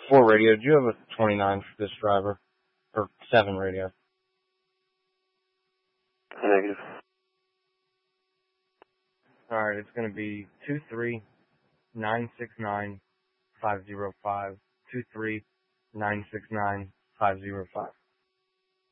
4 radio. Do you have a 29 for this driver? Or 7 radio? Negative. Alright, it's going to be 23969-505. 23969-505.